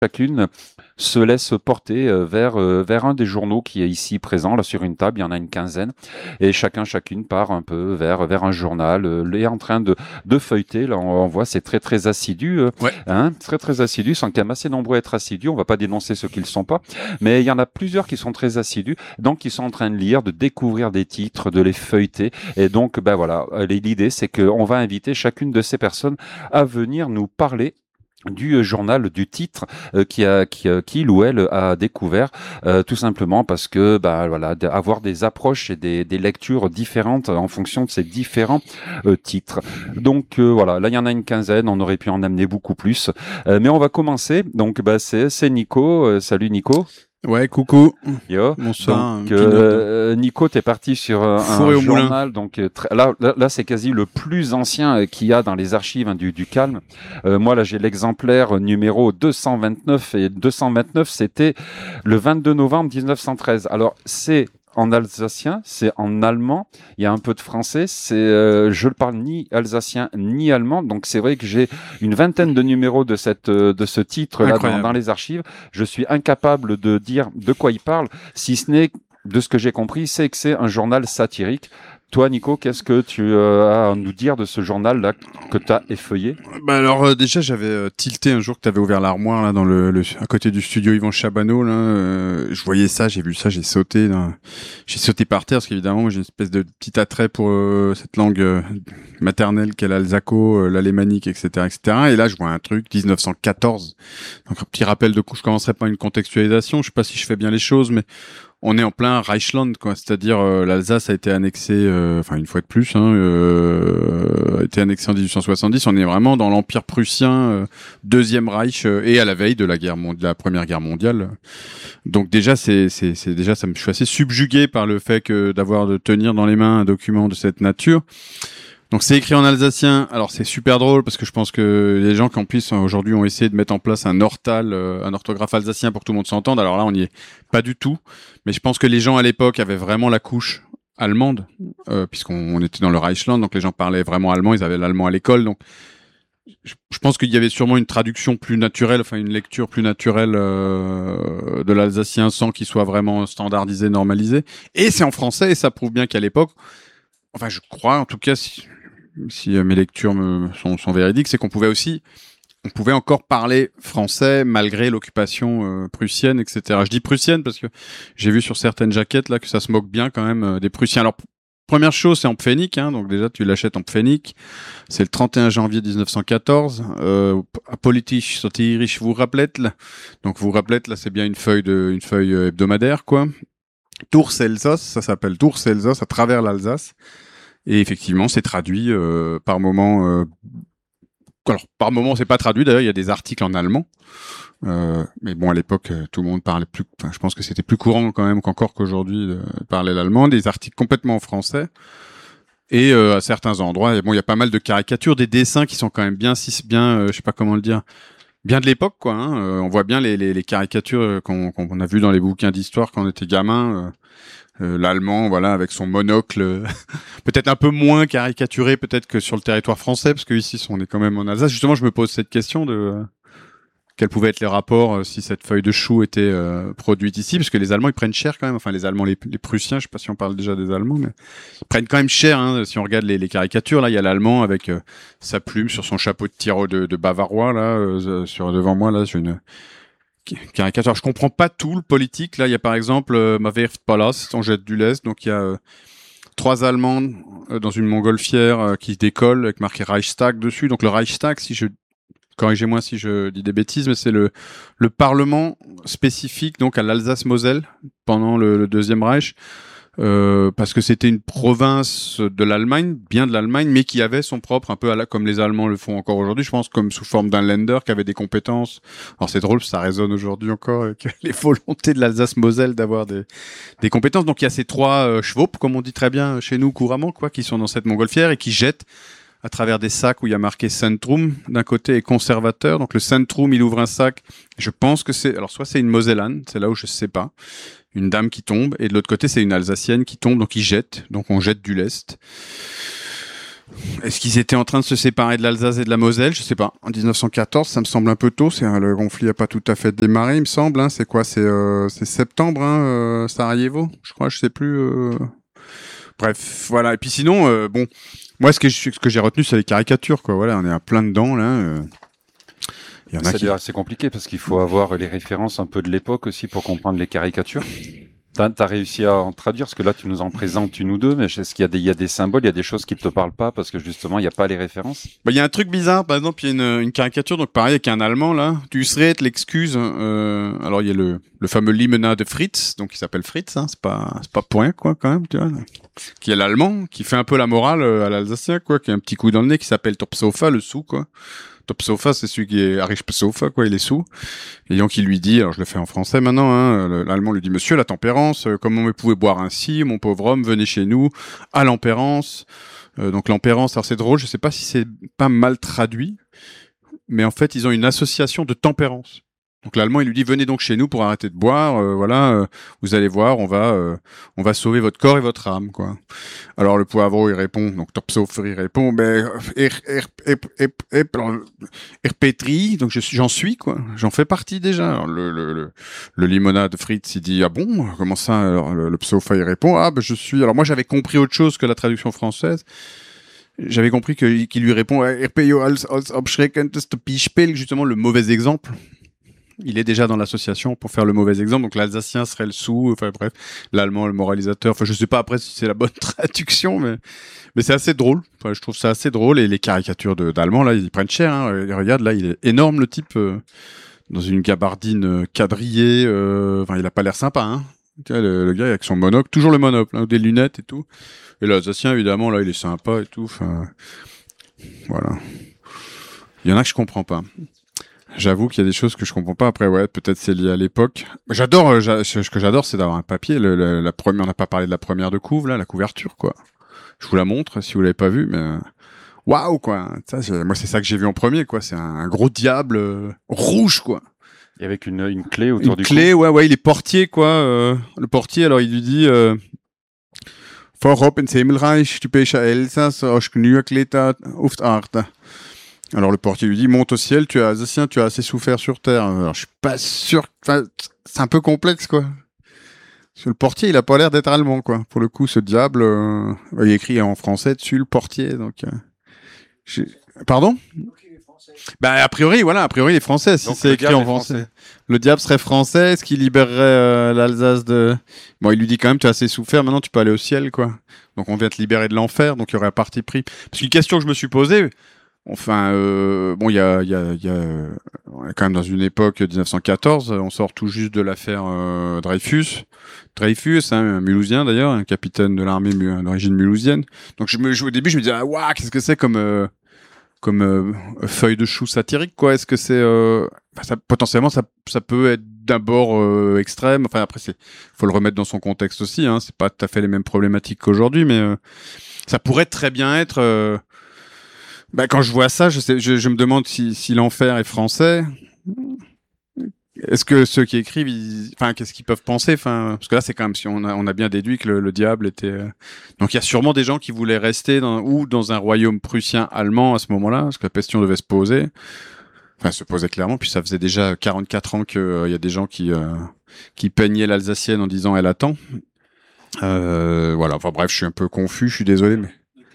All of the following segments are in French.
chacune se laisse porter vers un des journaux qui est ici présent, là sur une table, il y en a une quinzaine, et chacune part un peu vers un journal, est en train de feuilleter, là on voit c'est très très assidu, Ouais. très très assidu, ils sont quand même assez nombreux à être assidus, on va pas dénoncer ceux qui le sont pas, mais il y en a plusieurs qui sont très assidus, donc ils sont en train de lire, de découvrir des titres, de les feuilleter, et donc ben voilà, l'idée c'est qu'on va inviter chacune de ces personnes à venir nous parler du journal, du titre qu'il ou elle a découvert, tout simplement parce que bah voilà, avoir des approches et des lectures différentes en fonction de ces différents titres. Donc voilà, là il y en a une quinzaine, on aurait pu en amener beaucoup plus, mais on va commencer. Donc bah c'est Nico. Salut Nico. Ouais, coucou. Yo. Bonsoir. Donc, Nico, t'es parti sur Fourré un au moulin. journal. Donc là, c'est quasi le plus ancien qu'il y a dans les archives du Calme. Moi, là, j'ai l'exemplaire numéro 229 et 229, c'était le 22 novembre 1913. Alors, c'est en alsacien, c'est en allemand, il y a un peu de français, je ne parle ni alsacien ni allemand, donc c'est vrai que j'ai une vingtaine de numéros de ce titre-là dans les archives. Je suis incapable de dire de quoi il parle, si ce n'est, de ce que j'ai compris, c'est que c'est un journal satirique. Toi, Nico, qu'est-ce que tu as à nous dire de ce journal-là que tu as effeuillé? Bah alors déjà j'avais tilté un jour que t'avais ouvert l'armoire là dans à côté du studio Yvan Chabanot là. Je voyais ça, j'ai vu ça, j'ai sauté par terre parce qu'évidemment j'ai une espèce de petit attrait pour cette langue maternelle qu'est l'alsaco, l'alémanique, etc., etc. Et là je vois un truc 1914. Donc un petit rappel de coup, je commencerai par une contextualisation. Je sais pas si je fais bien les choses, mais on est en plein Reichsland, quoi. C'est-à-dire l'Alsace a été annexée, enfin une fois de plus, a été annexée en 1870. On est vraiment dans l'Empire prussien, Deuxième Reich, et à la veille de de la Première Guerre mondiale. Donc déjà, c'est déjà, je suis assez subjugué par le fait que de tenir dans les mains un document de cette nature. Donc c'est écrit en alsacien. Alors c'est super drôle parce que je pense que les gens qui en plus aujourd'hui ont essayé de mettre en place un orthal, un orthographe alsacien pour que tout le monde s'entende. Alors là on n'y est pas du tout. Mais je pense que les gens à l'époque avaient vraiment la couche allemande, puisqu'on était dans le Reichsland, donc les gens parlaient vraiment allemand, ils avaient l'allemand à l'école. Donc je pense qu'il y avait sûrement une traduction plus naturelle, enfin une lecture plus naturelle de l'alsacien sans qu'il soit vraiment standardisé, normalisé. Et c'est en français et ça prouve bien qu'à l'époque, enfin je crois en tout cas si mes lectures sont véridiques, c'est qu'on pouvait encore parler français malgré l'occupation prussienne, etc. Je dis prussienne parce que j'ai vu sur certaines jaquettes là que ça se moque bien quand même des Prussiens. Alors première chose, c'est en pfennig, donc déjà tu l'achètes en pfennig. C'est le 31 janvier 1914. Politisch satirisch Wochenblätt. Donc Wochenblätt là, c'est bien une feuille hebdomadaire quoi. Durchs Elsass, ça s'appelle Durchs Elsass, à travers l'Alsace. Et effectivement, c'est traduit par moment. Alors, par moment, c'est pas traduit. D'ailleurs, il y a des articles en allemand. Mais bon, à l'époque, tout le monde parlait plus. Enfin, je pense que c'était plus courant quand même qu'aujourd'hui de parler l'allemand. Des articles complètement en français. Et à certains endroits, bon, il y a pas mal de caricatures, des dessins qui sont quand même bien, je sais pas comment le dire, bien de l'époque, quoi. On voit bien les caricatures qu'on a vues dans les bouquins d'histoire quand on était gamin. L'allemand, voilà, avec son monocle, peut-être un peu moins caricaturé, peut-être que sur le territoire français, parce que ici, on est quand même en Alsace. Justement, je me pose cette question de quels pouvaient être les rapports si cette feuille de chou était produite ici, parce que les Allemands, ils prennent cher quand même. Enfin, les Allemands, les Prussiens, je sais pas si on parle déjà des Allemands, mais ils prennent quand même cher. Si on regarde les caricatures, là, il y a l'Allemand avec sa plume sur son chapeau de tir de Bavarois, là, devant moi, là, j'ai une caricature. Je comprends pas tout le politique. Là, il y a par exemple Maverftpalast, on jette du lest. Donc il y a 3 Allemandes dans une montgolfière qui décolle avec marqué Reichstag dessus. Donc le Reichstag, corrigez-moi si je dis des bêtises, mais c'est le parlement spécifique donc à l'Alsace-Moselle pendant le Deuxième Reich. Parce que c'était une province de l'Allemagne, bien de l'Allemagne, mais qui avait son propre, un peu comme les Allemands le font encore aujourd'hui, je pense, comme sous forme d'un Länder qui avait des compétences. Alors c'est drôle, ça résonne aujourd'hui encore avec les volontés de l'Alsace-Moselle d'avoir des compétences. Donc il y a ces 3 Schwab, comme on dit très bien chez nous couramment, quoi, qui sont dans cette montgolfière et qui jettent à travers des sacs où il y a marqué Centrum d'un côté et conservateur. Donc le Centrum, il ouvre un sac. Je pense que soit c'est une Mosellane, c'est là où je sais pas. Une dame qui tombe, et de l'autre côté, c'est une Alsacienne qui tombe, donc ils jettent. Donc on jette du lest. Est-ce qu'ils étaient en train de se séparer de l'Alsace et de la Moselle? Je sais pas. En 1914, ça me semble un peu tôt. Le conflit n'a pas tout à fait démarré, il me semble. Hein. C'est quoi? C'est septembre, hein, Sarajevo, je crois. Je sais plus. Bref, voilà. Et puis sinon, bon, moi, ce que j'ai retenu, c'est les caricatures, quoi. Voilà, on est à plein dedans là. Il y en a C'est assez compliqué parce qu'il faut avoir les références un peu de l'époque aussi pour comprendre les caricatures. T'as réussi à en traduire, parce que là, tu nous en présentes une ou deux, mais est-ce qu'il y a des symboles, il y a des choses qui te parlent pas, parce que justement, il n'y a pas les références? Bah, il y a un truc bizarre, par exemple, il y a une caricature, donc pareil, avec un Allemand, là. Tu serais l'excuse, alors il y a le fameux Limonade de Fritz, donc il s'appelle Fritz, hein, c'est pas pour rien, quoi, quand même, tu vois. Qui est l'Allemand, qui fait un peu la morale à l'Alsacien, quoi, qui a un petit coup dans le nez, qui s'appelle Topsofa, le sou, quoi. Topsofa, c'est celui qui est Arish Sofa, quoi, il est sous. Et donc, il lui dit, alors je le fais en français maintenant, hein, l'Allemand lui dit, monsieur, la tempérance, comment vous pouvez boire ainsi, mon pauvre homme, venez chez nous, à l'empérance. Donc, l'empérance, alors c'est drôle, je sais pas si c'est pas mal traduit, mais en fait, ils ont une association de tempérance. Donc l'Allemand, il lui dit, venez donc chez nous pour arrêter de boire, vous allez voir, on va sauver votre corps et votre âme, quoi. Alors le poivreau, il répond, donc Topsofer, il répond, Petri, donc j'en suis, quoi, j'en fais partie déjà. Alors, le limonade Fritz, il dit, ah bon, comment ça? Alors, le Psofa, il répond, ah ben je suis. Alors moi, j'avais compris autre chose que la traduction française. J'avais compris qu'il lui répond, RPO als abschreckendste Beispiel, justement le mauvais exemple. Il est déjà dans l'association pour faire le mauvais exemple. Donc l'Alsacien serait le sou, enfin bref, l'Allemand le moralisateur. Enfin je sais pas après si c'est la bonne traduction, mais c'est assez drôle. Enfin, je trouve ça assez drôle et les caricatures d'Allemands là, ils prennent cher. Hein. Regarde là, il est énorme le type dans une gabardine quadrillée. Enfin il a pas l'air sympa. Hein. Tu vois, le gars avec son monocle, toujours le monocle, hein, des lunettes et tout. Et l'Alsacien évidemment là, il est sympa et tout. Enfin voilà. Il y en a que je comprends pas. J'avoue qu'il y a des choses que je comprends pas. Après, ouais, peut-être c'est lié à l'époque. J'adore, ce que j'adore, c'est d'avoir un papier. La première, on n'a pas parlé de la première de couve, là, la couverture, quoi. Je vous la montre si vous l'avez pas vue, mais waouh, quoi. Ça, moi, c'est ça que j'ai vu en premier, quoi. C'est un gros diable rouge, quoi. Et avec une clé autour du cou. Une clé, ouais, il est portier, quoi. Le portier, alors il lui dit. Vorop ins Himmelreich, du Pecha Elsass, aus Gnürgleta, Uftarte. Alors le portier lui dit, monte au ciel, tu es alsacien, tu as assez souffert sur terre. Alors je suis pas sûr, enfin, c'est un peu complexe, quoi. Parce que le portier, il a pas l'air d'être allemand, quoi. Pour le coup, ce diable, il est écrit en français dessus, le portier, donc... Pardon? Bah, a priori, voilà, il est français, si c'est écrit en français. Le diable serait français, est-ce qu'il libérerait l'Alsace de... Bon, il lui dit quand même, tu as assez souffert, maintenant tu peux aller au ciel, quoi. Donc on vient te libérer de l'enfer, donc il y aurait un parti pris. Parce qu'une question que je me suis posée... Enfin, bon, on est quand même dans une époque 1914. On sort tout juste de l'affaire Dreyfus, hein, un Mulhousien d'ailleurs, un capitaine de l'armée d'origine mulhousienne. Donc au début, je me disais, ah, waouh, qu'est-ce que c'est comme feuille de chou satirique, quoi. Est-ce que c'est potentiellement ça peut être d'abord extrême. Enfin après, faut le remettre dans son contexte aussi. Hein. C'est pas tout à fait les mêmes problématiques qu'aujourd'hui, mais ça pourrait très bien être. Quand je vois ça, je me demande si l'enfer est français. Est-ce que ceux qui écrivent, qu'est-ce qu'ils peuvent penser, parce que là, c'est quand même si on a bien déduit que le diable était. Donc il y a sûrement des gens qui voulaient rester dans un royaume prussien allemand à ce moment-là, parce que la question devait se poser. Enfin, se posait clairement. Puis ça faisait déjà 44 ans qu'il y a des gens qui peignaient l'Alsacienne en disant elle attend. Voilà. Enfin bref, je suis un peu confus. Je suis désolé, mais.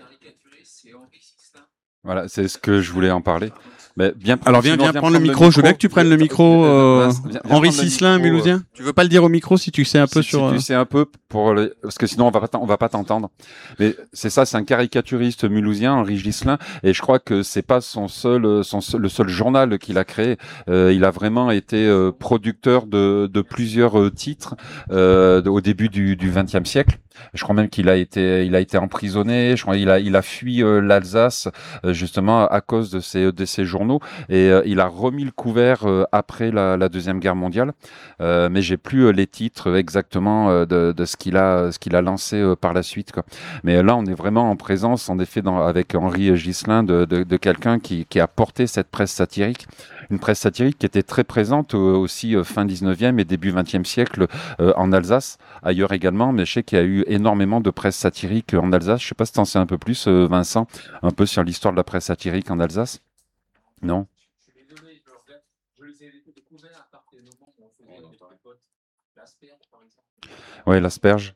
Voilà, c'est ce que je voulais en parler. Mais viens prendre le micro. Je veux bien que tu prennes le micro. Henri Sislin, mulhousien. Tu veux pas le dire au micro si tu sais un peu si tu sais un peu parce que sinon on va pas t'entendre. Mais c'est ça, c'est un caricaturiste mulhousien, Henri Gislin, et je crois que c'est pas le seul journal qu'il a créé. Il a vraiment été producteur de plusieurs titres au début du XXe siècle. Je crois même qu'il a été emprisonné. Je crois il a fui l'Alsace justement à cause de ces journaux, et il a remis le couvert après la Deuxième Guerre mondiale. Mais j'ai plus les titres exactement de ce qu'il a lancé par la suite, quoi. Mais là, on est vraiment en présence, en effet, avec Henri Gislin, de quelqu'un qui a porté cette presse satirique. une presse satirique qui était très présente aussi fin 19e et début 20e siècle en Alsace, ailleurs également, mais je sais qu'il y a eu énormément de presse satirique en Alsace. Je sais pas si tu en sais un peu plus, Vincent, un peu sur l'histoire de la presse satirique en Alsace. Non? Je suis désolé, je les ai découverts à partir du moment où on faisait avec mes potes l'asperge, par exemple. Oui, l'asperge.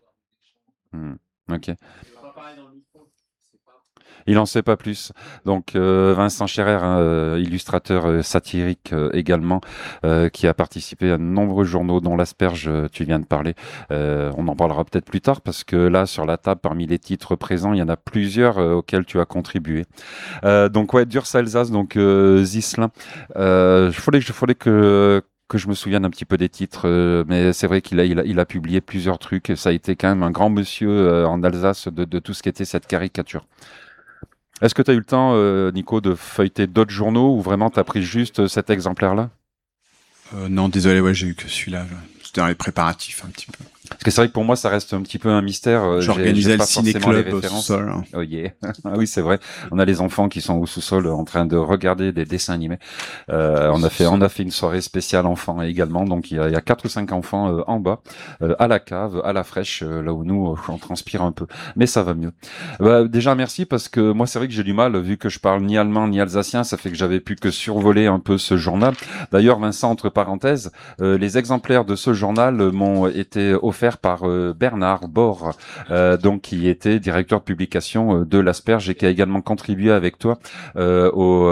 Ok. Je vais pas parler dans le micro, c'est pas. Il en sait pas plus. Donc Vincent Scherer, illustrateur satirique également, qui a participé à de nombreux journaux dont l'Asperge, tu viens de parler. On en parlera peut-être plus tard parce que là sur la table, parmi les titres présents, il y en a plusieurs auxquels tu as contribué. Donc ouais, Durs Alsace, donc Zislin. Il fallait que je me souvienne un petit peu des titres, mais c'est vrai qu'il a publié plusieurs trucs. Et ça a été quand même un grand monsieur en Alsace de tout ce qui était cette caricature. Est-ce que tu as eu le temps, Nico, de feuilleter d'autres journaux ou vraiment tu as pris juste cet exemplaire-là? Non, désolé, ouais, j'ai eu que celui-là. C'était dans les préparatifs un petit peu. Parce que c'est vrai que pour moi, ça reste un petit peu un mystère. J'organisais le ciné ciné-club au sous-sol. Oh yeah. Ah oui, c'est vrai. On a les enfants qui sont au sous-sol en train de regarder des dessins animés. On a fait une soirée spéciale enfants également. Donc il y a 4 ou 5 enfants en bas, à la cave, à la fraîche, là où nous on transpire un peu. Mais ça va mieux. Déjà merci parce que moi c'est vrai que j'ai du mal vu que je parle ni allemand ni alsacien. Ça fait que j'avais pu que survoler un peu ce journal. D'ailleurs, Vincent, entre parenthèses, les exemplaires de ce journal m'ont été offerts par Bernard Bor, donc qui était directeur de publication de l'Asperge et qui a également contribué avec toi au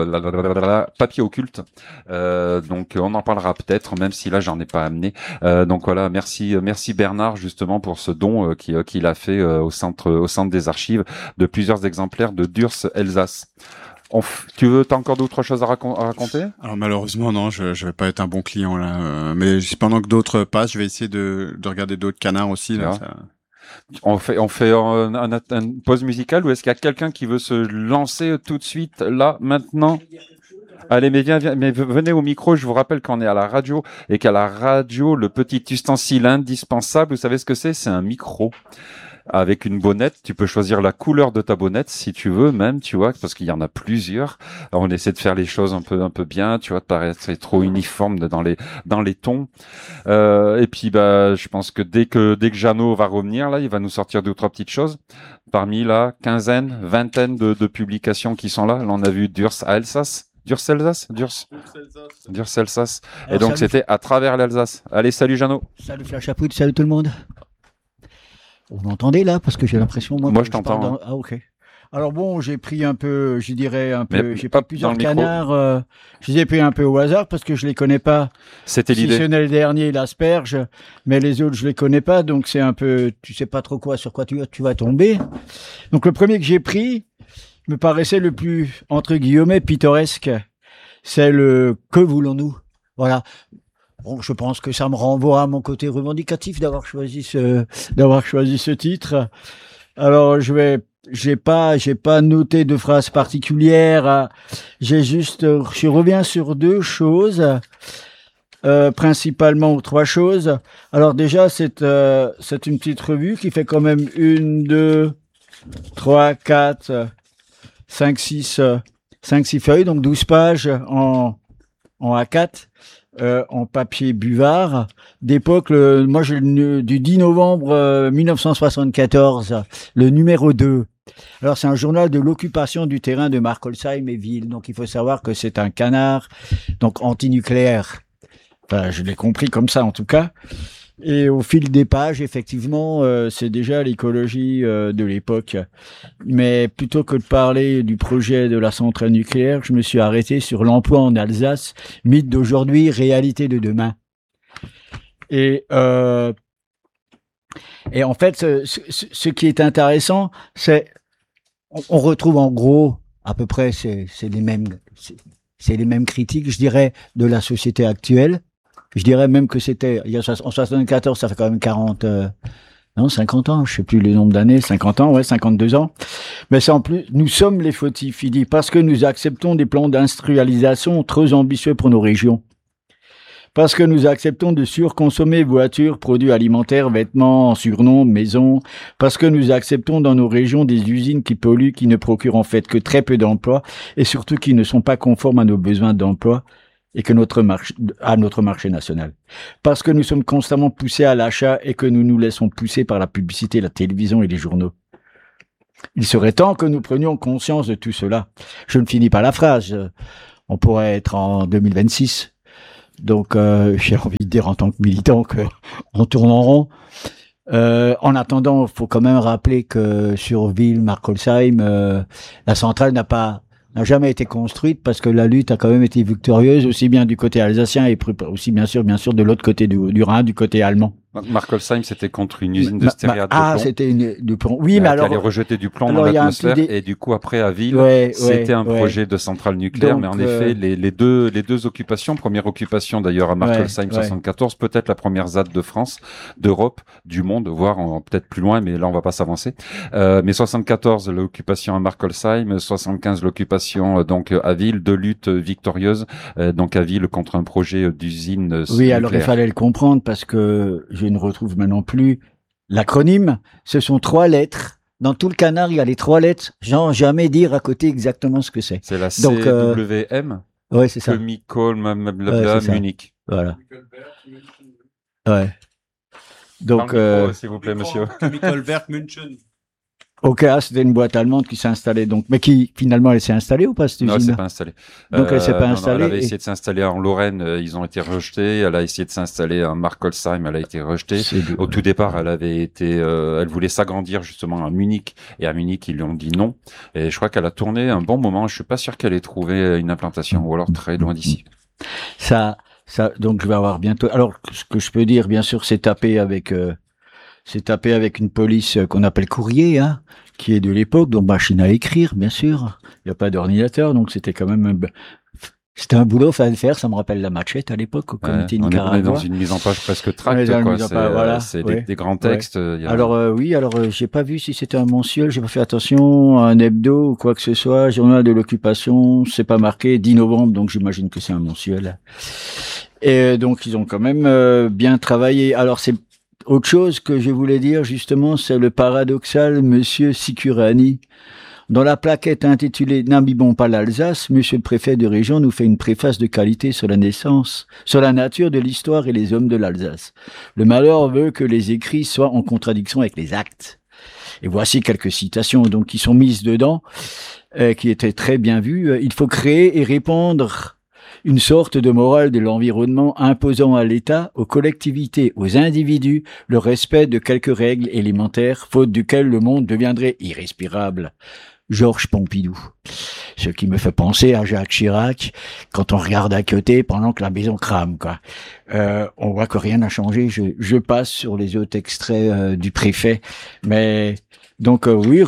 papier occulte. Donc on en parlera peut-être, même si là j'en ai pas amené. Donc voilà, merci Bernard justement pour ce don qu'il a fait au centre des archives de plusieurs exemplaires de Durs Alsace. T'as encore d'autres choses à raconter? Alors malheureusement non, je vais pas être un bon client là. Mais pendant que d'autres passent, je vais essayer de regarder d'autres canards aussi. Là, ça... On fait une pause musicale ou est-ce qu'il y a quelqu'un qui veut se lancer tout de suite là maintenant? Allez, mais venez au micro. Je vous rappelle qu'on est à la radio et qu'à la radio, le petit ustensile indispensable, vous savez ce que c'est? C'est un micro. Avec une bonnette, tu peux choisir la couleur de ta bonnette si tu veux, même, tu vois, parce qu'il y en a plusieurs. Alors, on essaie de faire les choses un peu bien, tu vois, de paraître trop uniforme dans les tons. Et puis, je pense que dès que Jeannot va revenir, là, il va nous sortir 2 ou 3 petites choses. Parmi la vingtaine de publications qui sont là. Là, on a vu Durs Alsace. Durs Alsace. Et donc, c'était à travers l'Alsace. Allez, salut Jeannot. Salut Flash Apoud, salut tout le monde. Vous m'entendez là? Parce que j'ai l'impression... Moi, je t'entends. Ah, ok. Alors bon, j'ai pris un peu, j'ai pris plusieurs le canards. Je les ai pris un peu au hasard parce que je les connais pas. C'était l'idée. Si ce n'est le dernier, l'asperge, mais les autres, je les connais pas. Donc c'est un peu... Tu sais pas trop sur quoi tu vas tomber. Donc le premier que j'ai pris me paraissait le plus, entre guillemets, pittoresque. C'est le « Que voulons-nous » Voilà. Bon, je pense que ça me renvoie à mon côté revendicatif d'avoir choisi ce titre. Alors, j'ai pas noté de phrase particulière. Je reviens sur 2 choses, principalement, ou 3 choses. Alors déjà, c'est une petite revue qui fait quand même 1, 2, 3, 4, 5, 6 feuilles, donc 12 pages en A4. En papier buvard d'époque, moi j'ai du 10 novembre 1974, le numéro 2. Alors c'est un journal de l'occupation du terrain de Markolsheim et Ville. Donc il faut savoir que c'est un canard, donc antinucléaire. Enfin, je l'ai compris comme ça en tout cas. Et au fil des pages, effectivement, c'est déjà l'écologie de l'époque. Mais plutôt que de parler du projet de la centrale nucléaire, je me suis arrêté sur l'emploi en Alsace, mythe d'aujourd'hui, réalité de demain. Et en fait, ce qui est intéressant, c'est on retrouve en gros à peu près c'est les mêmes critiques, je dirais, de la société actuelle. Je dirais même que c'était, en 74, ça fait quand même 50 ans, je sais plus le nombre d'années, 50 ans, ouais, 52 ans. Mais c'est en plus, nous sommes les fautifs, il dit, parce que nous acceptons des plans d'industrialisation trop ambitieux pour nos régions. Parce que nous acceptons de surconsommer voitures, produits alimentaires, vêtements, surnoms, maisons. Parce que nous acceptons dans nos régions des usines qui polluent, qui ne procurent en fait que très peu d'emplois et surtout qui ne sont pas conformes à nos besoins d'emploi. et que à notre marché national. Parce que nous sommes constamment poussés à l'achat et que nous nous laissons pousser par la publicité, la télévision et les journaux. Il serait temps que nous prenions conscience de tout cela. Je ne finis pas la phrase. On pourrait être en 2026. Donc, j'ai envie de dire en tant que militant qu'on tourne en rond. En attendant, il faut quand même rappeler que sur Ville-Markolsheim, la centrale n'a jamais été construite parce que la lutte a quand même été victorieuse, aussi bien du côté alsacien et aussi bien sûr de l'autre côté du Rhin, du côté allemand. Markolsheim, c'était contre une usine de stéréat de plomb. C'était du plomb. Oui, mais alors. Qui allait rejeter du plomb dans l'atmosphère. Et du coup, après, à Ville, c'était un projet de centrale nucléaire. Donc, mais en effet, les deux occupations, première occupation d'ailleurs à Markolsheim, 74, peut-être la première ZAD de France, d'Europe, du monde, voire peut-être plus loin, mais là, on va pas s'avancer. Mais 74, l'occupation à Markolsheim, 75, l'occupation, donc, à Ville, deux luttes victorieuses, donc à Ville contre un projet d'usine nucléaire. Oui, alors il fallait le comprendre parce que je ne retrouve maintenant plus l'acronyme. Ce sont 3 lettres. Dans tout le canard, il y a les 3 lettres. Sans jamais dire à côté exactement ce que c'est. C'est la CWM. Ouais, c'est ça. Munich. Voilà. Ouais. Donc, s'il vous plaît, monsieur. Michelberg München. Ok, c'était une boîte allemande qui s'est installée, donc, mais qui finalement elle s'est installée ou pas cette usine? Non, elle s'est pas installée. Donc elle s'est pas installée. Elle avait essayé de s'installer en Lorraine, ils ont été rejetés. Elle a essayé de s'installer à Markolsheim, elle a été rejetée. Au tout départ, elle voulait s'agrandir justement à Munich, et à Munich ils lui ont dit non. Et je crois qu'elle a tourné un bon moment. Je suis pas sûr qu'elle ait trouvé une implantation, ou alors très loin d'ici. Ça, donc je vais avoir bientôt. Alors ce que je peux dire, bien sûr, c'est taper avec une police qu'on appelle courrier, hein, qui est de l'époque, donc machine à écrire, bien sûr. Il n'y a pas d'ordinateur, donc c'était quand même c'était un boulot, fallait le faire. Ça me rappelle la machette à l'époque au comité Nicaragua. On est dans une mise en page presque tract, quoi. C'est des grands textes. Alors j'ai pas vu si c'était un mensuel, j'ai pas fait attention, un hebdo ou quoi que ce soit, journal de l'occupation, c'est pas marqué 10 novembre, donc j'imagine que c'est un mensuel. Et donc ils ont quand même bien travaillé. Alors c'est autre chose que je voulais dire, justement, c'est le paradoxal Monsieur Sicurani. Dans la plaquette intitulée « N'abîmons pas l'Alsace », Monsieur le préfet de région nous fait une préface de qualité sur la nature de l'histoire et les hommes de l'Alsace. Le malheur veut que les écrits soient en contradiction avec les actes. Et voici quelques citations donc qui sont mises dedans, qui étaient très bien vues. Il faut créer et répandre une sorte de morale de l'environnement imposant à l'État, aux collectivités, aux individus, le respect de quelques règles élémentaires, faute duquel le monde deviendrait irrespirable. Georges Pompidou. Ce qui me fait penser à Jacques Chirac, quand on regarde à côté pendant que la maison crame, quoi. On voit que rien n'a changé. Je passe sur les autres extraits du préfet. Mais, donc, oui,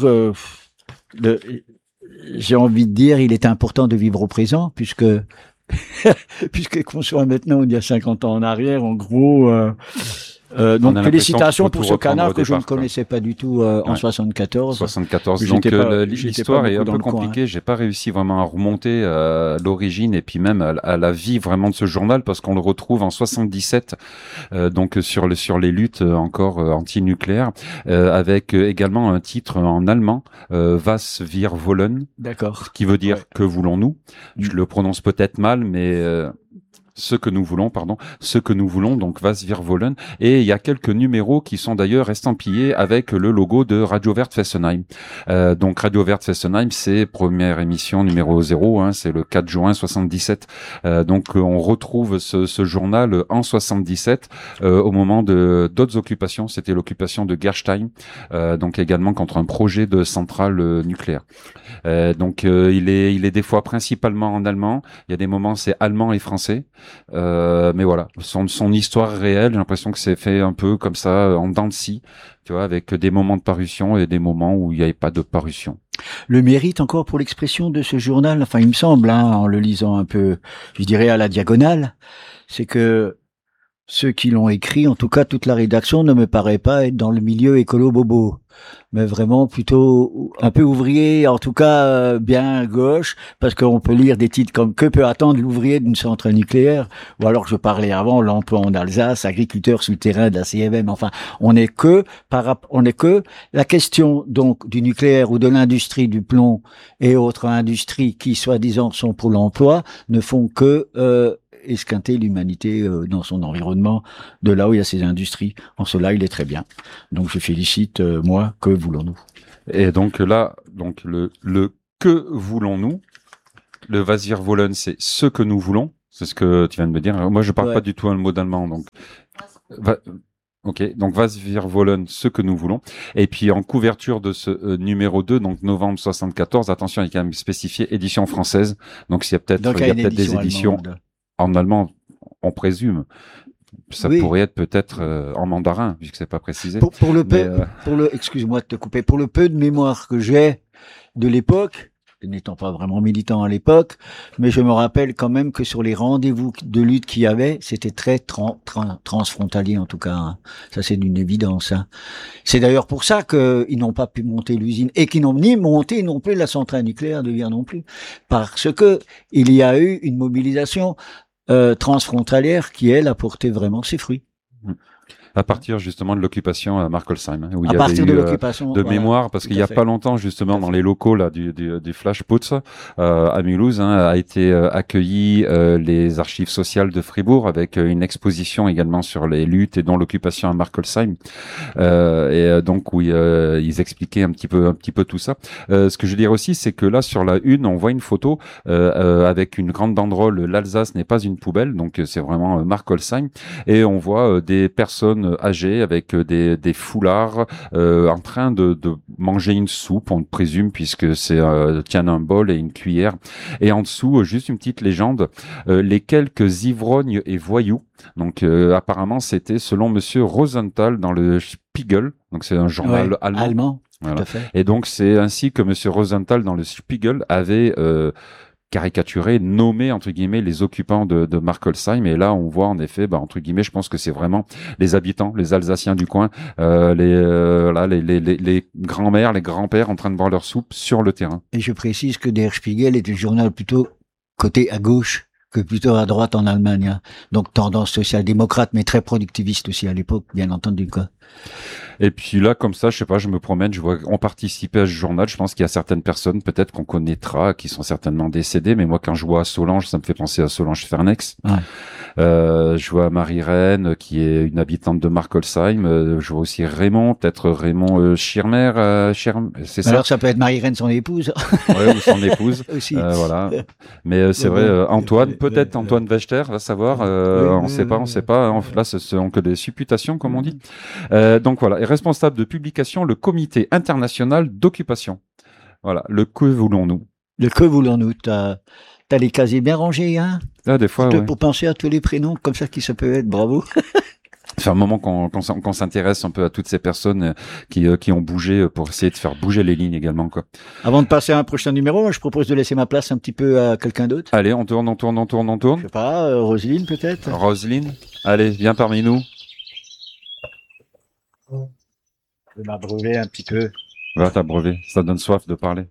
j'ai envie de dire, il est important de vivre au présent, puisque qu'on soit maintenant il y a 50 ans en arrière, en gros, donc félicitations pour ce canard que je ne connaissais pas du tout en 74. 74. Donc l'histoire est un peu compliquée. J'ai pas réussi vraiment à remonter à l'origine et puis même à la vie vraiment de ce journal parce qu'on le retrouve en 77, donc sur les luttes encore anti-nucléaires, avec également un titre en allemand, Was wir wollen. D'accord. Qui veut dire que voulons-nous. Je le prononce peut-être mal, mais ce que nous voulons, donc Was wir wollen. Et il y a quelques numéros qui sont d'ailleurs estampillés avec le logo de Radio Vert Fessenheim. Donc Radio Vert Fessenheim, c'est première émission numéro 0, hein, c'est le 4 juin 77. Donc on retrouve ce journal en 77 au moment de d'autres occupations. C'était l'occupation de Gerstein, donc également contre un projet de centrale nucléaire. Donc il est des fois principalement en allemand. Il y a des moments c'est allemand et français. Mais voilà, son histoire réelle, j'ai l'impression que c'est fait un peu comme ça, en dents de scie, tu vois, avec des moments de parution et des moments où il n'y avait pas de parution. Le mérite encore pour l'expression de ce journal, enfin il me semble, hein, en le lisant un peu, je dirais à la diagonale, c'est que ceux qui l'ont écrit, en tout cas toute la rédaction, ne me paraît pas être dans le milieu écolo-bobo, mais vraiment plutôt un peu ouvrier, en tout cas bien gauche, parce qu'on peut lire des titres comme « Que peut attendre l'ouvrier d'une centrale nucléaire ?» ou alors je parlais avant, l'emploi en Alsace, agriculteur sur le terrain de la CFM, enfin on est que la question donc du nucléaire ou de l'industrie du plomb et autres industries qui soi-disant sont pour l'emploi ne font que esquinter l'humanité dans son environnement, de là où il y a ces industries. En cela, il est très bien. Donc je félicite, moi, que voulons-nous? Et donc là, donc le que voulons-nous? Le was wir wollen, c'est ce que nous voulons. C'est ce que tu viens de me dire. Moi, je parle pas du tout un mot d'allemand, donc. Ok, donc was wir wollen, ce que nous voulons. Et puis en couverture de ce numéro 2, donc novembre 74, attention, il est quand même spécifié édition française. Donc il y a peut-être des éditions en allemand, on présume. Ça pourrait être peut-être en mandarin, puisque c'est pas précisé. Excuse-moi de te couper, pour le peu de mémoire que j'ai de l'époque, n'étant pas vraiment militant à l'époque, mais je me rappelle quand même que sur les rendez-vous de lutte qu'il y avait, c'était très transfrontalier en tout cas. Hein. Ça, c'est d'une évidence. Hein. C'est d'ailleurs pour ça qu'ils n'ont pas pu monter l'usine et qu'ils n'ont ni monté non plus la centrale nucléaire de Vire non plus, parce que il y a eu une mobilisation transfrontalière qui, elle, a porté vraiment ses fruits. À partir justement de l'occupation à Markolsheim, où il y avait eu de mémoire, parce qu'il y a pas longtemps justement dans les locaux là du Flash Putz à Mulhouse, a été accueilli les archives sociales de Fribourg avec une exposition également sur les luttes et dont l'occupation à Markolsheim, et donc où ils expliquaient un petit peu tout ça. Ce que je veux dire aussi, c'est que là sur la une, on voit une photo avec une grande banderole, l'Alsace n'est pas une poubelle, donc c'est vraiment Markolsheim, et on voit des personnes âgées avec des foulards en train de manger une soupe, on présume, puisque c'est tiennent un bol et une cuillère, et en dessous juste une petite légende, les quelques ivrognes et voyous. Donc apparemment c'était selon monsieur Rosenthal dans le Spiegel, donc c'est un journal allemand. Voilà. Tout à fait. Et donc c'est ainsi que monsieur Rosenthal dans le Spiegel avait caricaturé, nommé entre guillemets les occupants de Markolsheim, et là on voit en effet, entre guillemets, je pense que c'est vraiment les habitants, les Alsaciens du coin, les grands-mères, les grands-pères en train de boire leur soupe sur le terrain. Et je précise que Der Spiegel est un journal plutôt côté à gauche que plutôt à droite en Allemagne, hein. Donc tendance social-démocrate, mais très productiviste aussi à l'époque, bien entendu, quoi. Et puis là, comme ça, je sais pas, je me promène, je vois qu'on participait à ce journal. Je pense qu'il y a certaines personnes, peut-être qu'on connaîtra, qui sont certainement décédées. Mais moi, quand je vois Solange, ça me fait penser à Solange Fernex. Ouais. Je vois Marie-Reine, qui est une habitante de Markolsheim. Je vois aussi Raymond, peut-être Raymond Schirmer. C'est ça. Alors, ça peut être Marie-Reine, son épouse. Ouais, ou son épouse. Aussi. Voilà. Mais c'est vrai, Antoine, peut-être Antoine Wechter, va savoir. On sait pas. Là, ce sont que des supputations, comme on dit. Donc voilà. Et responsable de publication, le Comité international d'occupation. Voilà. Le que voulons-nous? Le que voulons-nous? T'as les casiers bien rangés, hein? Ah, des fois, pour penser à tous les prénoms comme ça qui ça peut être. Bravo. C'est un moment qu'on s'intéresse un peu à toutes ces personnes qui ont bougé pour essayer de faire bouger les lignes également, quoi. Avant de passer à un prochain numéro, moi, je propose de laisser ma place un petit peu à quelqu'un d'autre. Allez, on tourne. Je sais pas, Roselyne peut-être. Roselyne, allez, viens parmi nous. Je vais m'abreuver un petit peu. Va t'abreuver, ça donne soif de parler.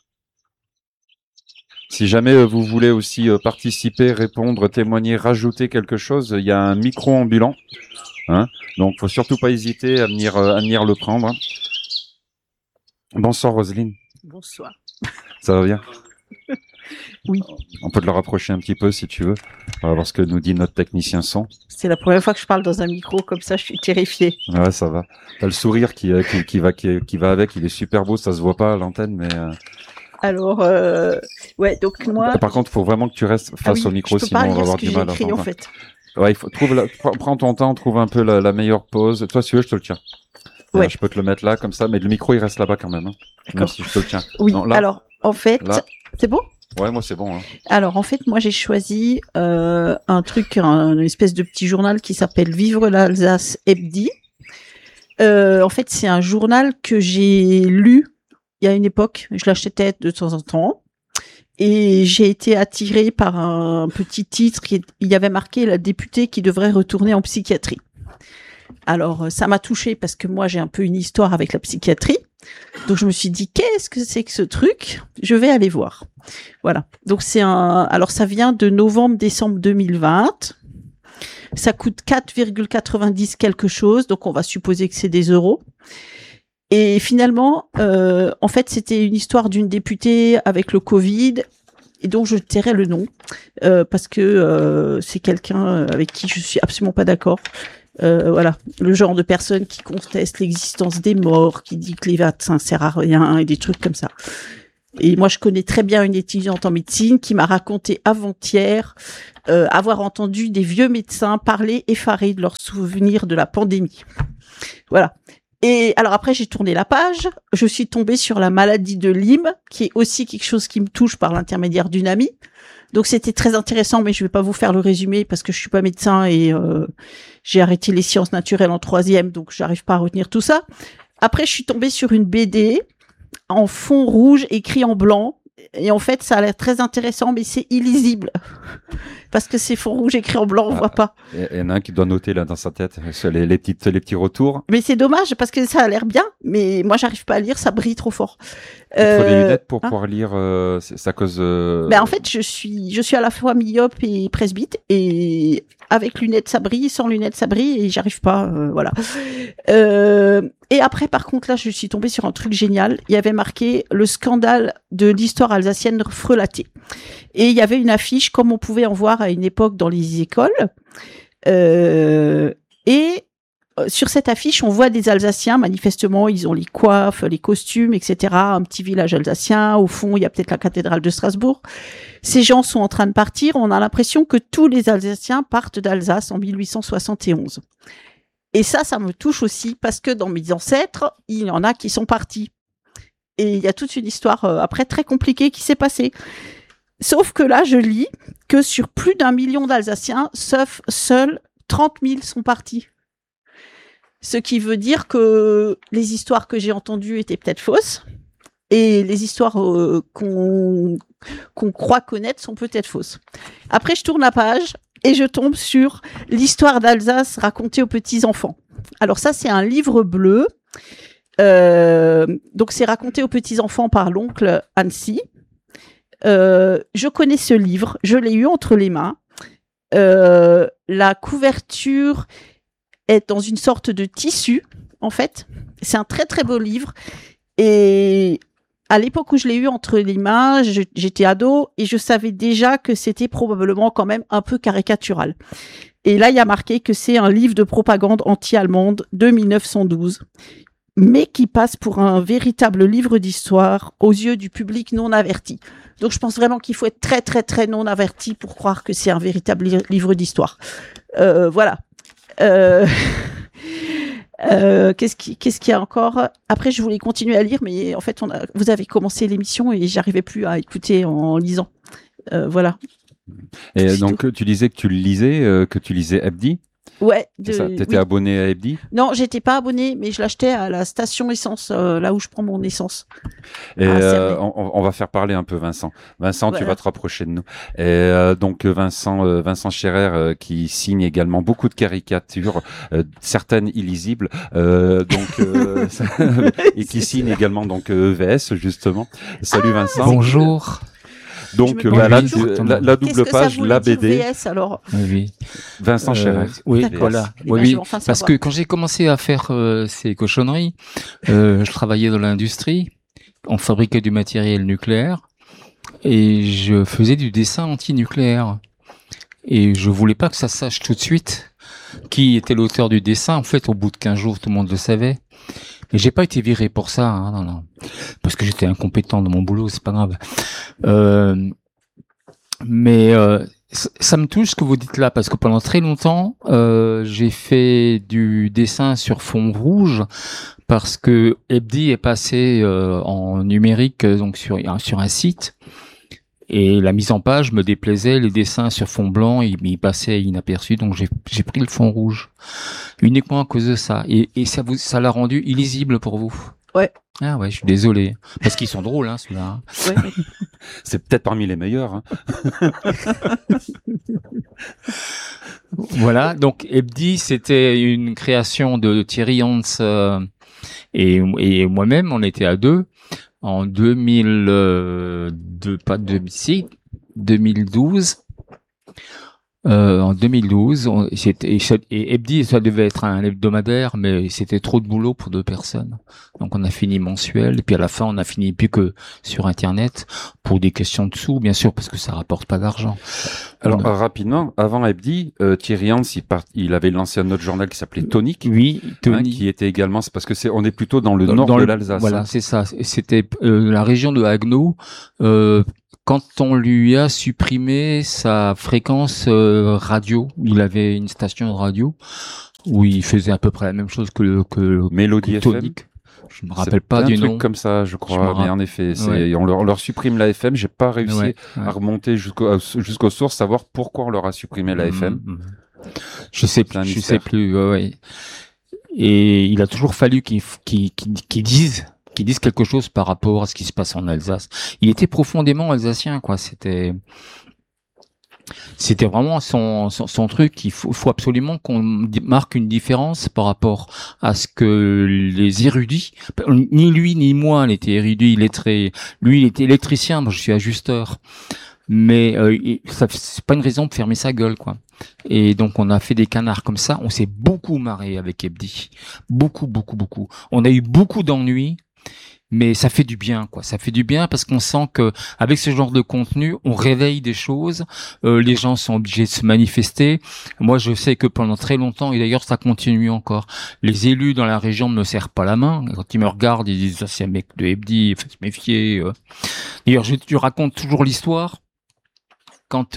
Si jamais vous voulez aussi participer, répondre, témoigner, rajouter quelque chose, il y a un micro ambulant. Hein, donc, faut surtout pas hésiter à venir le prendre. Bonsoir Roselyne. Bonsoir. Ça va bien? Oui. On peut te le rapprocher un petit peu si tu veux. On va voir ce que nous dit notre technicien son. C'est la première fois que je parle dans un micro comme ça, je suis terrifiée. Ouais, ça va. T'as le sourire qui va avec, il est super beau, ça se voit pas à l'antenne, mais. Alors, ouais, donc moi. Par contre, il faut vraiment que tu restes face au micro, sinon on va avoir du mal à entendre. En fait. Ouais, prends ton temps, trouve un peu la meilleure pause. Toi, si tu veux, je te le tiens. Ouais. Je peux te le mettre là, comme ça, mais le micro, il reste là-bas quand même. Hein, même si je te le tiens. Oui, non, là, alors, en fait, c'est bon? Ouais, moi, c'est bon. Hein. Alors, en fait, moi, j'ai choisi un truc, une espèce de petit journal qui s'appelle Vivre l'Alsace Hebdi. En fait, c'est un journal que j'ai lu il y a une époque. Je l'achetais de temps en temps. Et j'ai été attirée par un petit titre il y avait marqué la députée qui devrait retourner en psychiatrie. Alors, ça m'a touchée parce que moi, j'ai un peu une histoire avec la psychiatrie. Donc, je me suis dit, qu'est-ce que c'est que ce truc? Je vais aller voir. Voilà. Donc, alors, ça vient de novembre-décembre 2020. Ça coûte 4,90 quelque chose. Donc, on va supposer que c'est des euros. Et finalement, en fait, c'était une histoire d'une députée avec le Covid et dont je tairai le nom parce que c'est quelqu'un avec qui je suis absolument pas d'accord. Voilà, le genre de personne qui conteste l'existence des morts, qui dit que les vaccins servent à rien et des trucs comme ça. Et moi, je connais très bien une étudiante en médecine qui m'a raconté avant-hier avoir entendu des vieux médecins parler effarés de leurs souvenirs de la pandémie. Voilà. Et alors après, j'ai tourné la page. Je suis tombée sur la maladie de Lyme, qui est aussi quelque chose qui me touche par l'intermédiaire d'une amie. Donc c'était très intéressant, mais je vais pas vous faire le résumé parce que je suis pas médecin et j'ai arrêté les sciences naturelles en 3e, donc j'arrive pas à retenir tout ça. Après, je suis tombée sur une BD en fond rouge écrit en blanc. Et en fait, ça a l'air très intéressant, mais c'est illisible. Parce que c'est fond rouge écrit en blanc, on voit pas. Il y en a un qui doit noter là dans sa tête sur les petits retours. Mais c'est dommage parce que ça a l'air bien, mais moi j'arrive pas à lire, ça brille trop fort. Il faut des lunettes pour pouvoir lire. Ça cause. Ben en fait, je suis à la fois myope et presbyte, et avec lunettes ça brille, sans lunettes ça brille, et j'arrive pas. Voilà. Et après, par contre, là, je suis tombée sur un truc génial. Il y avait marqué le scandale de l'histoire alsacienne frelatée. Et il y avait une affiche, comme on pouvait en voir à une époque dans les écoles. Et sur cette affiche, on voit des Alsaciens, manifestement, ils ont les coiffes, les costumes, etc. Un petit village alsacien. Au fond, il y a peut-être la cathédrale de Strasbourg. Ces gens sont en train de partir. On a l'impression que tous les Alsaciens partent d'Alsace en 1871. Et ça me touche aussi parce que dans mes ancêtres, il y en a qui sont partis. Et il y a toute une histoire après très compliquée qui s'est passée. Sauf que là, je lis que sur plus d'1 million d'Alsaciens, seuls 30 000 sont partis. Ce qui veut dire que les histoires que j'ai entendues étaient peut-être fausses. Et les histoires qu'on croit connaître sont peut-être fausses. Après, je tourne la page et je tombe sur l'histoire d'Alsace racontée aux petits-enfants. Alors ça, c'est un livre bleu. Donc, c'est raconté aux petits-enfants par l'oncle Annecy. Je connais ce livre, je l'ai eu entre les mains. La couverture est dans une sorte de tissu, en fait. C'est un très, très beau livre. Et à l'époque où je l'ai eu entre les mains, j'étais ado et je savais déjà que c'était probablement quand même un peu caricatural. Et là, il y a marqué que c'est un livre de propagande anti-allemande de 1912, mais qui passe pour un véritable livre d'histoire aux yeux du public non averti. Donc, je pense vraiment qu'il faut être très, très, très non averti pour croire que c'est un véritable livre d'histoire. Voilà. Qu'est-ce qu'il y a encore? Après, je voulais continuer à lire, mais en fait, vous avez commencé l'émission et j'arrivais plus à écouter en lisant. Voilà. Et donc, tu disais que tu lisais Hebdi. Ouais. T'étais abonné à Hebdi? Non, j'étais pas abonné, mais je l'achetais à la station essence, là où je prends mon essence. Et on va faire parler un peu Vincent. Vincent, voilà. Tu vas te rapprocher de nous. Et donc Vincent Scherer qui signe également beaucoup de caricatures, certaines illisibles, et qui signe également donc EVS justement. Salut Vincent. Bonjour. Donc la double page, la BD. VS, alors oui. Vincent Scherer. Oui, d'accord. voilà. Oui, enfin parce que quand j'ai commencé à faire ces cochonneries, je travaillais dans l'industrie, on fabriquait du matériel nucléaire et je faisais du dessin anti-nucléaire. Et je voulais pas que ça sache tout de suite qui était l'auteur du dessin. En fait, au bout de 15 jours, tout le monde le savait. Et j'ai pas été viré pour ça, hein, non. Parce que j'étais incompétent dans mon boulot, c'est pas grave. Mais ça me touche ce que vous dites là, parce que pendant très longtemps, j'ai fait du dessin sur fond rouge, parce que Hebdi est passé en numérique, donc sur un site. Et la mise en page me déplaisait, les dessins sur fond blanc, ils passaient inaperçus, donc j'ai pris le fond rouge. Uniquement à cause de ça. Et ça l'a rendu illisible pour vous. Ouais. Ah ouais, je suis désolé. Parce qu'ils sont drôles, hein, ceux-là. Ouais. C'est peut-être parmi les meilleurs, hein. Voilà. Donc, Hebdi, c'était une création de Thierry Hans, et moi-même, on était à deux. En 2012. En 2012, et Hebdi, ça devait être un hebdomadaire, mais c'était trop de boulot pour 2 personnes. Donc on a fini mensuel, et puis à la fin on a fini plus que sur Internet pour des questions de sous, bien sûr, parce que ça rapporte pas d'argent. Alors rapidement, avant Hebdi, Thierry Hans, il avait lancé un autre journal qui s'appelait Tonic. Oui, Tonic. Qui était également, c'est parce que on est plutôt dans le nord de l'Alsace. Voilà, c'est ça. C'était la région de Haguenau. Quand on lui a supprimé sa fréquence radio, il avait une station de radio où il faisait à peu près la même chose que Mélodie FM. Tonic. Je me rappelle pas du nom. Un truc comme ça, je crois. Mais en effet, on leur supprime la FM. J'ai pas réussi à remonter jusqu'aux sources, savoir pourquoi on leur a supprimé la FM. Je sais plus. Ouais. Et il a toujours fallu qu'ils disent quelque chose par rapport à ce qui se passe en Alsace. Il était profondément alsacien, quoi. C'était vraiment son truc. Il faut absolument qu'on marque une différence par rapport à ce que les érudits, ni lui ni moi n'était érudit, illettré. Lui, il était électricien, moi je suis ajusteur. Mais ça c'est pas une raison de fermer sa gueule, quoi. Et donc on a fait des canards comme ça. On s'est beaucoup marré avec Hebdi, beaucoup. On a eu beaucoup d'ennuis. Mais ça fait du bien, quoi. Ça fait du bien parce qu'on sent que avec ce genre de contenu, on réveille des choses. Les gens sont obligés de se manifester. Moi, je sais que pendant très longtemps, et d'ailleurs ça continue encore, les élus dans la région ne me serrent pas la main. Quand ils me regardent, ils disent c'est un mec de Hebdi, faut se méfier. D'ailleurs, je raconte toujours l'histoire quand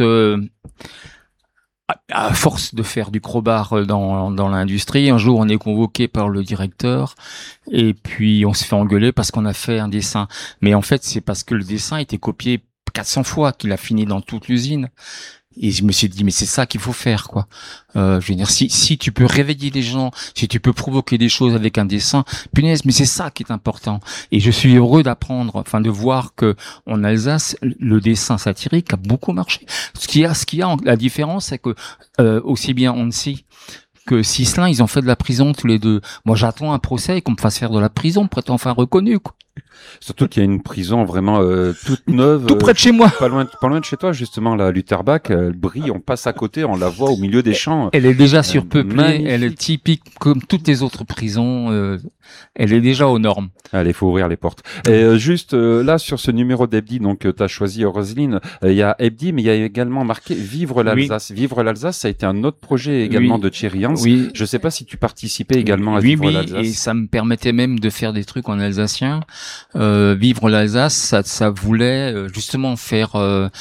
à force de faire du crowbar dans l'industrie, un jour on est convoqué par le directeur et puis on se fait engueuler parce qu'on a fait un dessin. Mais en fait, c'est parce que le dessin a été copié 400 fois qu'il a fini dans toute l'usine. Et je me suis dit, mais c'est ça qu'il faut faire, quoi. Je veux dire, si tu peux réveiller les gens, si tu peux provoquer des choses avec un dessin, punaise, mais c'est ça qui est important. Et je suis heureux de voir que en Alsace, le dessin satirique a beaucoup marché. Ce qu'il y a, la différence, c'est que aussi bien Hansi que Sislin, ils ont fait de la prison tous les deux. Moi, j'attends un procès et qu'on me fasse faire de la prison pour être enfin reconnu, quoi. Surtout qu'il y a une prison vraiment toute neuve, tout près de chez moi, pas loin de chez toi justement. La Lutherbach, elle brille, on passe à côté, on la voit au milieu des champs. Elle est déjà surpeuplée, elle est typique comme toutes les autres prisons. Elle est déjà aux normes. Allez, faut ouvrir les portes. Et juste là sur ce numéro d'Hebdi, donc tu as choisi Roselyne. Il y a Hebdi, mais il y a également marqué Vivre l'Alsace. Oui. Vivre l'Alsace, ça a été un autre projet également de Thierry Hans. Oui. Je sais pas si tu participais également à Vivre l'Alsace. Oui, et ça me permettait même de faire des trucs en alsacien. Vivre l'Alsace, ça voulait justement faire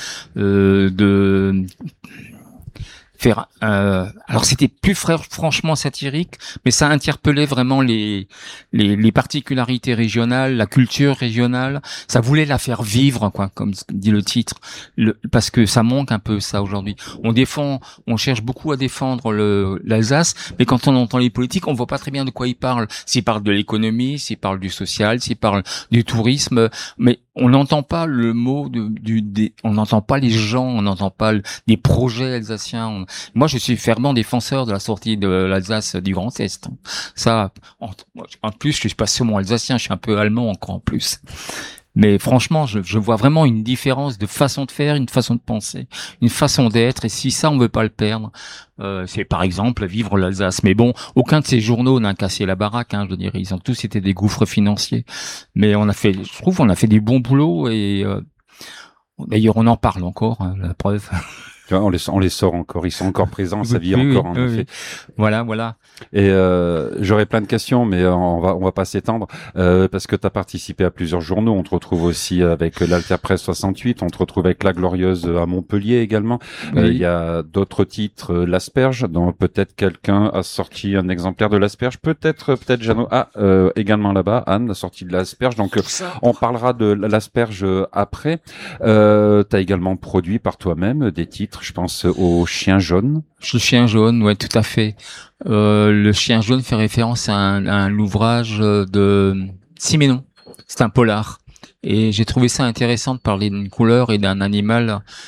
alors c'était plus franchement satirique, mais ça interpellait vraiment les particularités régionales, la culture régionale. Ça voulait la faire vivre, quoi, comme dit le titre, parce que ça manque un peu ça aujourd'hui. On cherche beaucoup à défendre l'Alsace, mais quand on entend les politiques, on voit pas très bien de quoi ils parlent. S'ils parlent de l'économie, s'ils parlent du social, s'ils parlent du tourisme, mais on n'entend pas le mot on n'entend pas les gens, on n'entend pas des projets alsaciens. Moi, je suis fervent défenseur de la sortie de l'Alsace du Grand Est. Ça, en plus, je suis pas seulement alsacien, je suis un peu allemand encore en plus. Mais franchement, je vois vraiment une différence de façon de faire, une façon de penser, une façon d'être. Et si ça, on veut pas le perdre, c'est par exemple Vivre l'Alsace. Mais bon, aucun de ces journaux n'a cassé la baraque. Je veux dire, ils ont tous été des gouffres financiers. Mais on a fait des bons boulots et d'ailleurs, on en parle encore. La preuve. On les sort encore, ils sont encore présents, ça vit encore en effet. Voilà. Et j'aurais plein de questions, mais on va pas s'étendre parce que tu as participé à plusieurs journaux. On te retrouve aussi avec l'Alter Presse 68, on te retrouve avec La Glorieuse à Montpellier également. Il y a d'autres titres, l'Asperge, dont peut-être quelqu'un a sorti un exemplaire de l'Asperge, peut-être Jeannot. Également là-bas, Anne a sorti de l'Asperge. Donc on parlera de l'Asperge après. T'as également produit par toi-même des titres. Je pense au Chien jaune. Le Chien jaune, ouais, tout à fait. Le Chien jaune fait référence à un ouvrage de Siménon. C'est un polar. Et j'ai trouvé ça intéressant de parler d'une couleur et d'un animal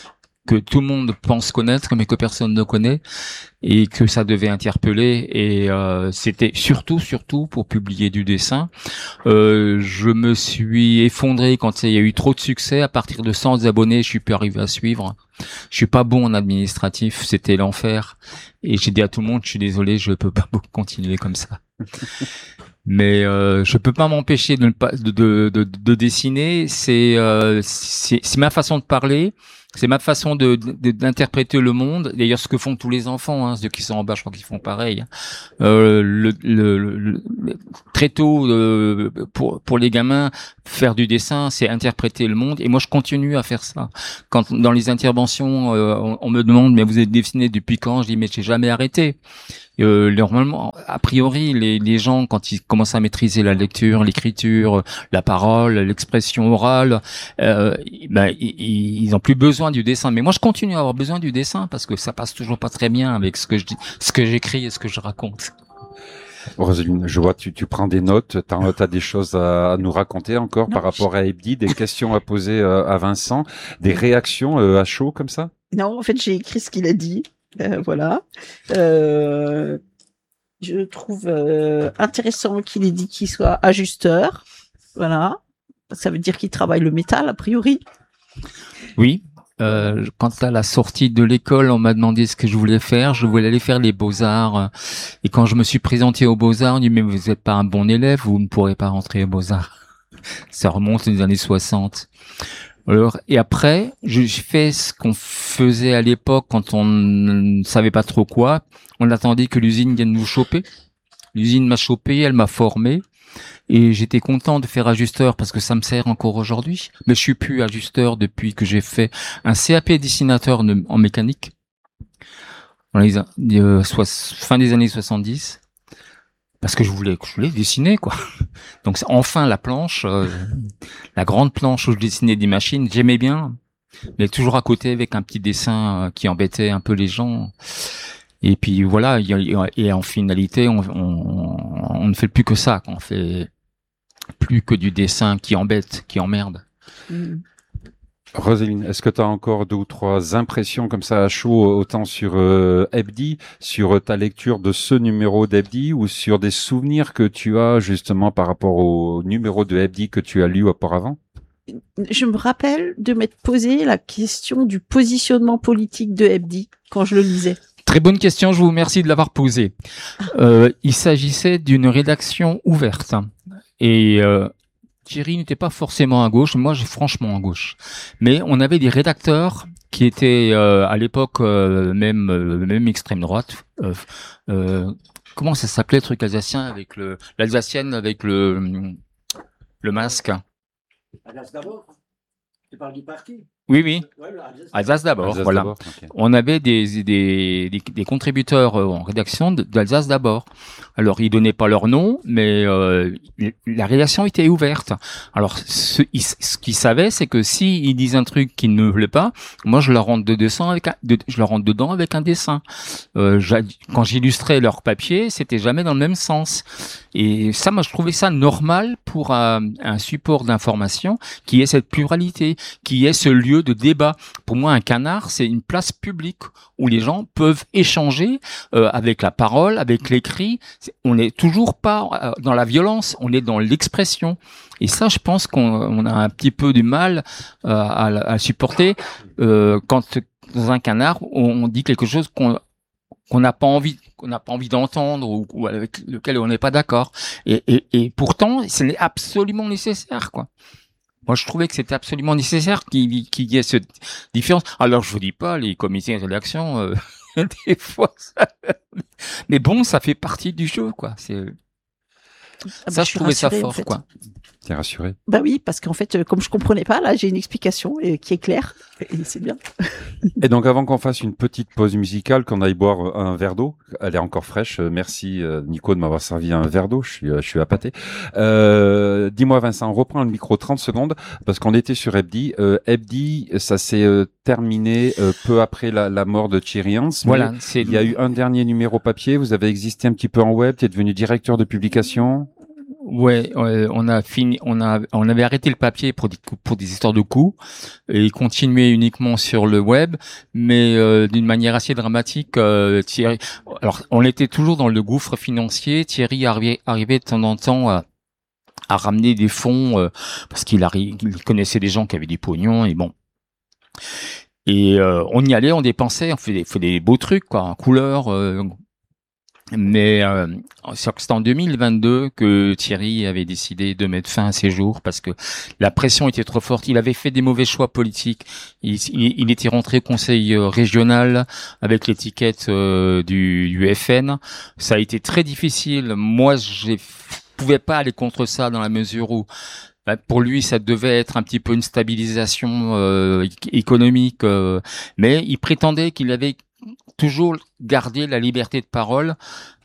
que tout le monde pense connaître, mais que personne ne connaît, et que ça devait interpeller. Et c'était surtout pour publier du dessin. Je me suis effondré quand il y a eu trop de succès. À partir de 100 abonnés, je suis plus arrivé à suivre. Je suis pas bon en administratif, c'était l'enfer. Et j'ai dit à tout le monde, je suis désolé, je peux pas continuer comme ça. Mais je peux pas m'empêcher de dessiner. C'est ma façon de parler. C'est ma façon d'interpréter le monde. D'ailleurs, ce que font tous les enfants, ceux qui sont en bas, je crois qu'ils font pareil. Très tôt, pour les gamins, faire du dessin, c'est interpréter le monde. Et moi, je continue à faire ça. Quand dans les interventions, on me demande, mais vous êtes dessiné depuis quand? Je dis, mais j'ai jamais arrêté. Normalement, a priori, les gens, quand ils commencent à maîtriser la lecture, l'écriture, la parole, l'expression orale, ils ont plus besoin du dessin. Mais moi, je continue à avoir besoin du dessin parce que ça passe toujours pas très bien avec ce que je dis, ce que j'écris et ce que je raconte. Roseline, je vois, tu prends des notes, t'as des choses à nous raconter encore par rapport à Ebdi, des questions à poser à Vincent, des réactions à chaud comme ça? Non, en fait, j'ai écrit ce qu'il a dit. Voilà. Je trouve intéressant qu'il ait dit qu'il soit ajusteur. Voilà. Ça veut dire qu'il travaille le métal, a priori. Oui. Quand à la sortie de l'école, on m'a demandé ce que je voulais faire. Je voulais aller faire les Beaux-Arts. Et quand je me suis présenté aux Beaux-Arts, on dit, mais vous n'êtes pas un bon élève, vous ne pourrez pas rentrer aux Beaux-Arts. Ça remonte aux années 60. Alors, et après, j'ai fait ce qu'on faisait à l'époque quand on ne savait pas trop quoi. On attendait que l'usine vienne nous choper. L'usine m'a chopé, elle m'a formé. Et j'étais content de faire ajusteur parce que ça me sert encore aujourd'hui. Mais je suis plus ajusteur depuis que j'ai fait un CAP dessinateur en mécanique. Dans les fin des années 70. Parce que je voulais dessiner, quoi. Donc, enfin, la planche, la grande planche où je dessinais des machines, j'aimais bien. Mais toujours à côté avec un petit dessin qui embêtait un peu les gens. Et puis, voilà. Et en finalité, on ne fait plus que ça, quoi. On fait plus que du dessin qui embête, qui emmerde. Roseline, est-ce que tu as encore 2 ou 3 impressions comme ça à chaud, autant sur Ebdi, sur ta lecture de ce numéro d'Ebdi, ou sur des souvenirs que tu as justement par rapport au numéro de Ebdi que tu as lu auparavant? Je me rappelle de m'être posé la question du positionnement politique de Ebdi quand je le lisais. Très bonne question, je vous remercie de l'avoir posée. Il s'agissait d'une rédaction ouverte. Et Thierry n'était pas forcément à gauche, moi j'ai franchement à gauche. Mais on avait des rédacteurs qui étaient à l'époque même extrême droite. Comment ça s'appelait le truc alsacien avec l'alsacienne avec le masque? Alsace d'abord. Tu parles du parti? Oui. Alsace d'abord, voilà. Okay. On avait des contributeurs en rédaction d'Alsace d'abord. Alors, ils donnaient pas leur nom, mais la rédaction était ouverte. Alors, ce qu'ils savaient, c'est que s'ils disent un truc qui ne me plaît pas, moi, je leur rentre dedans avec un dessin. Quand j'illustrais leur papier, c'était jamais dans le même sens. Et ça, moi, je trouvais ça normal pour un support d'information qui ait cette pluralité, qui ait ce lieu de débat. Pour moi, un canard, c'est une place publique où les gens peuvent échanger avec la parole, avec l'écrit. On n'est toujours pas dans la violence, on est dans l'expression. Et ça, je pense qu'on a un petit peu du mal à supporter quand dans un canard, on dit quelque chose qu'on n'a pas envie d'entendre ou avec lequel on n'est pas d'accord. Et pourtant, ce n'est absolument nécessaire, quoi. Moi, je trouvais que c'était absolument nécessaire qu'il y ait cette différence. Alors, je vous dis pas, les comités de rédaction, des fois, mais bon, ça fait partie du jeu, quoi. Ça, je trouvais ça fort, en fait. Quoi. T'es rassuré? Bah oui, parce qu'en fait, comme je comprenais pas, là, j'ai une explication qui est claire, et c'est bien. Et donc, avant qu'on fasse une petite pause musicale, qu'on aille boire un verre d'eau, elle est encore fraîche. Merci, Nico, de m'avoir servi un verre d'eau. Je suis appâté. Dis-moi, Vincent, on reprend le micro 30 secondes, parce qu'on était sur Ebdi. Ebdi, ça s'est terminé peu après la mort de Thierry Hans. Voilà. Il y a eu un dernier numéro papier. Vous avez existé un petit peu en web. Tu es devenu directeur de publication. on a fini, on avait arrêté le papier pour des histoires de coûts et continuer uniquement sur le web, mais d'une manière assez dramatique. Thierry, alors on était toujours dans le gouffre financier. Thierry arrivait de temps en temps à ramener des fonds parce qu'il connaissait des gens qui avaient du pognon et bon. Et on y allait, on dépensait, on fait des beaux trucs quoi, en couleur. Mais c'est en 2022 que Thierry avait décidé de mettre fin à ses jours parce que la pression était trop forte. Il avait fait des mauvais choix politiques. Il était rentré au conseil régional avec l'étiquette du FN. Ça a été très difficile. Moi, je pouvais pas aller contre ça dans la mesure où pour lui, ça devait être un petit peu une stabilisation économique. Mais il prétendait qu'il avait toujours garder la liberté de parole.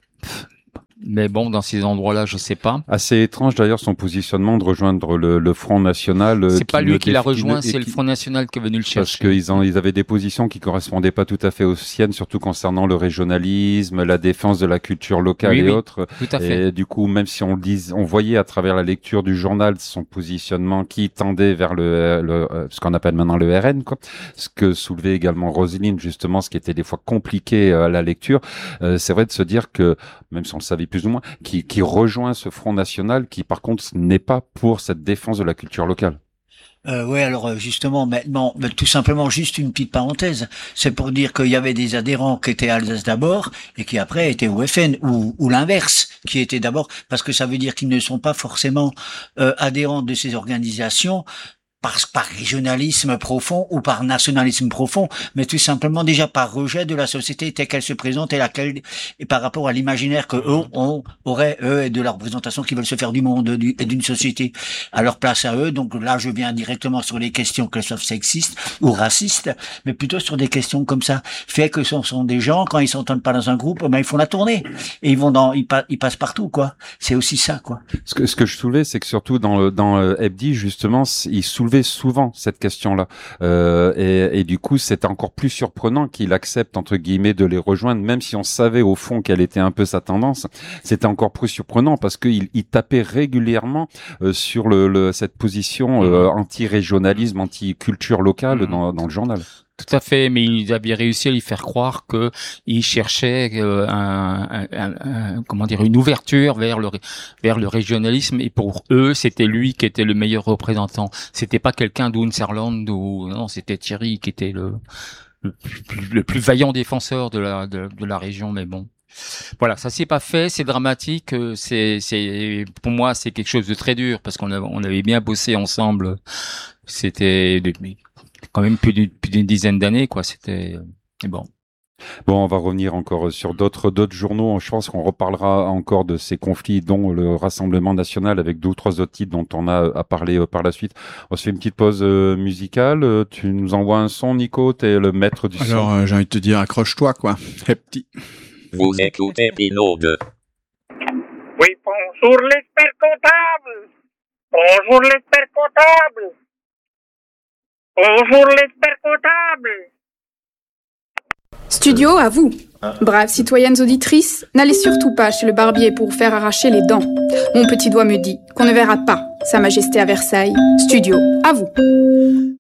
Mais bon, dans ces endroits-là, je sais pas. Assez étrange d'ailleurs son positionnement de rejoindre le Front National. C'est pas lui qui l'a rejoint, c'est le Front National qui est venu le chercher. Parce qu'ils avaient des positions qui correspondaient pas tout à fait aux siennes, surtout concernant le régionalisme, la défense de la culture locale et autres. Tout à fait. Et du coup, même si on voyait à travers la lecture du journal son positionnement qui tendait vers ce qu'on appelle maintenant le RN, quoi. Ce que soulevait également Roselyne, justement, ce qui était des fois compliqué à la lecture. C'est vrai de se dire que, même si on le savait plus ou moins, qui rejoint ce Front National qui, par contre, n'est pas pour cette défense de la culture locale. Oui, alors justement, maintenant, tout simplement, juste une petite parenthèse, c'est pour dire qu'il y avait des adhérents qui étaient à Alsace d'abord et qui après étaient au FN, ou l'inverse, qui étaient d'abord, parce que ça veut dire qu'ils ne sont pas forcément adhérents de ces organisations, par régionalisme profond ou par nationalisme profond, mais tout simplement déjà par rejet de la société telle qu'elle se présente et par rapport à l'imaginaire que eux auraient et de la représentation qu'ils veulent se faire du monde et d'une société à leur place à eux. Donc là, je viens directement sur les questions qu'elles soient sexistes ou racistes, mais plutôt sur des questions comme ça. Fait que ce sont des gens, quand ils s'entendent pas dans un groupe, ils font la tournée et ils passent partout, quoi. C'est aussi ça, quoi. Ce que je soulevais, c'est que surtout dans Hebdi, justement, il soulevait souvent cette question-là, et du coup, c'est encore plus surprenant qu'il accepte entre guillemets de les rejoindre, même si on savait au fond quelle était un peu sa tendance. C'était encore plus surprenant parce qu'il tapait régulièrement sur cette position anti-régionalisme, anti-culture locale dans le journal. Tout à fait, mais ils avaient réussi à lui faire croire que il cherchait une ouverture vers le régionalisme, et pour eux, c'était lui qui était le meilleur représentant. C'était pas quelqu'un d'Unserland non, c'était Thierry qui était le plus vaillant défenseur de la région, mais bon. Voilà, ça s'est pas fait, c'est dramatique, c'est pour moi c'est quelque chose de très dur parce qu'on avait bien bossé ensemble. C'était quand même plus d'une dizaine d'années, quoi. C'était bon. Bon, on va revenir encore sur d'autres journaux. Je pense qu'on reparlera encore de ces conflits, dont le Rassemblement national, avec 2 ou 3 autres titres dont on a à parler par la suite. On se fait une petite pause musicale. Tu nous envoies un son, Nico. T'es le maître du son. Alors, j'ai envie de te dire, accroche-toi, quoi. Petit. Vous écoutez Pinot 2. Oui, bonjour l'expert comptable. Bonjour l'expert comptable. Bonjour l'expert comptable. Studio à vous. Braves citoyennes auditrices, n'allez surtout pas chez le barbier pour faire arracher les dents. Mon petit doigt me dit qu'on ne verra pas Sa Majesté à Versailles. Studio à vous.